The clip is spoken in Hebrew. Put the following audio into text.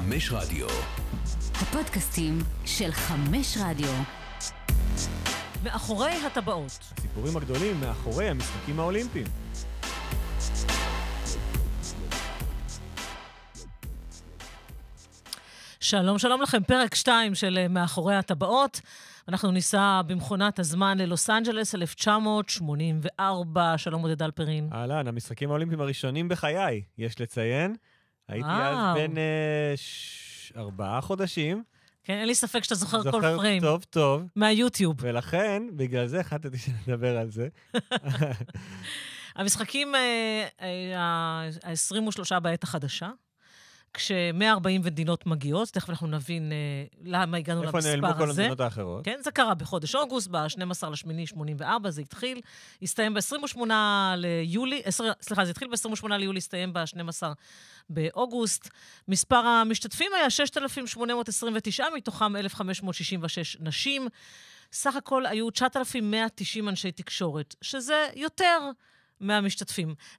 5 רדיו. הפודקאסטים של 5 רדיו. מאחורי הטבעות. הסיפורים הגדולים מאחורי המשחקים האולימפיים. שלום, שלום לכם. פרק 2 של מאחורי הטבעות. אנחנו ניסע במכונת הזמן ללוס אנג'לס 1984. שלום עודד אלפרין. אהלן, המשחקים האולימפיים הראשונים בחיי, יש לציין. הייתי אז בין 4 חודשים. כן, אין לי ספק שאתה זוכר כל פריים. טוב, טוב. מהיוטיוב. ולכן, בגלל זה החלטתי שנדבר על זה. המשחקים ה-23 בעת החדשה, כש-140 מדינות מגיעות, תכף אנחנו נבין למה הגענו למספר הזה. איפה נעלמו כל המדינות האחרות? כן, זה קרה בחודש אוגוסט, ב-12/8/84, זה התחיל, הסתיים ב-28 ליולי, סליחה, זה התחיל ב-28 ליולי, הסתיים ב-12 באוגוסט. מספר המשתתפים היה 6,829, מתוכם 1,566 נשים. סך הכל היו 9,190 אנשי תקשורת, שזה יותר מהמשתתפים.